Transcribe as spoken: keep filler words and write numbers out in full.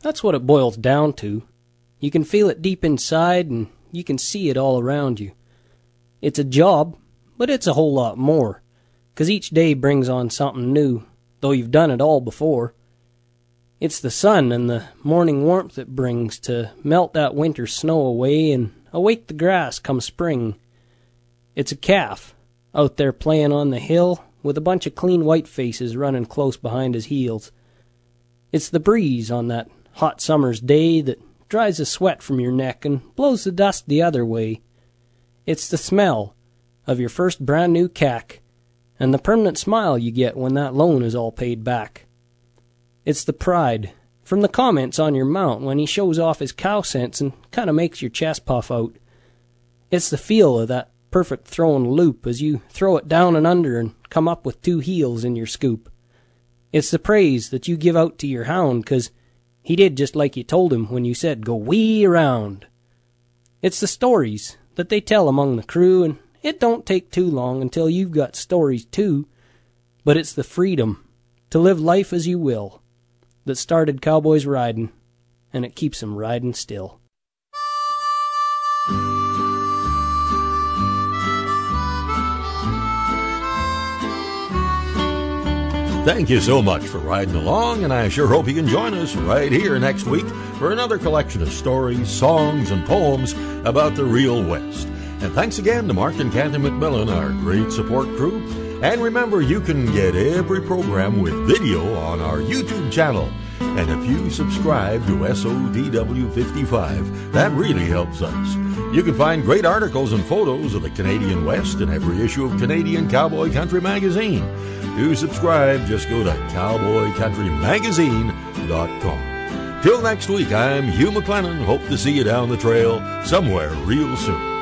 That's what it boils down to. You can feel it deep inside, and you can see it all around you. It's a job, but it's a whole lot more, 'cause each day brings on something new, though you've done it all before. It's the sun and the morning warmth it brings to melt that winter snow away and awake the grass come spring. It's a calf, out there playing on the hill, with a bunch of clean white faces running close behind his heels. It's the breeze on that hot summer's day that dries the sweat from your neck and blows the dust the other way. It's the smell of your first brand new cack, and the permanent smile you get when that loan is all paid back. It's the pride from the comments on your mount when he shows off his cow sense and kind of makes your chest puff out. It's the feel of that perfect throwing loop as you throw it down and under and come up with two heels in your scoop. It's the praise that you give out to your hound 'cause he did just like you told him when you said go wee around. It's the stories that they tell among the crew, and it don't take too long until you've got stories too. But it's the freedom to live life as you will that started cowboys riding, and it keeps them riding still. Thank you so much for riding along, and I sure hope you can join us right here next week for another collection of stories, songs, and poems about the real West. And thanks again to Mark and Kathy McMillan, our great support crew. And remember, you can get every program with video on our YouTube channel. And if you subscribe to S O D W fifty-five, that really helps us. You can find great articles and photos of the Canadian West in every issue of Canadian Cowboy Country Magazine. To subscribe, just go to cowboy country magazine dot com. Till next week, I'm Hugh McLennan. Hope to see you down the trail somewhere real soon.